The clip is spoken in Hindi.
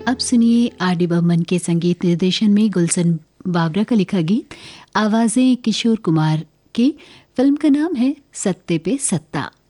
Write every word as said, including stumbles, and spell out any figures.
अब सुनिए आर डी बर्मन के संगीत निर्देशन में गुलशन बागरा का लिखा गीत, आवाजें किशोर कुमार की। फिल्म का नाम है सत्ते पे सत्ता।